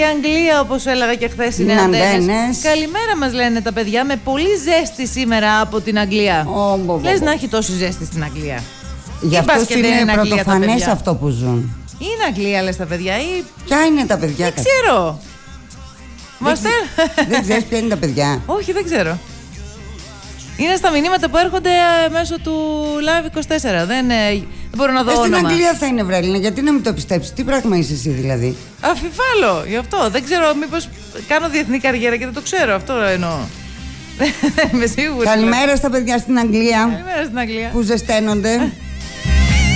η Αγγλία, όπως έλεγα και χθες, είναι αντένες. Καλημέρα μας λένε τα παιδιά, με πολύ ζέστη σήμερα από την Αγγλία. Λες να έχει τόση ζέστη στην Αγγλία? Γι' αυτό είναι πρωτοφανές αυτό που ζουν. Είναι Αγγλία λες τα παιδιά ή... Ποια είναι τα παιδιά? Δεν ξέρω. Δεν ξέρεις ποια είναι τα παιδιά? Όχι, δεν ξέρω. Είναι στα μηνύματα που έρχονται μέσω του Live 24. Δεν μπορώ να δω όνομα. Στην Αγγλία θα είναι, βρέλινα, γιατί να μην το πιστέψεις? Τι πράγμα είσαι εσύ δηλαδή? Αφιβάλλω γι' αυτό. Δεν ξέρω, μήπως κάνω διεθνή καριέρα και δεν το ξέρω. Αυτό εννοώ. Είμαι σίγουρη. Καλημέρα στα παιδιά στην Αγγλία. Καλημέρα στην Αγγλία. Που ζεσταίνονται.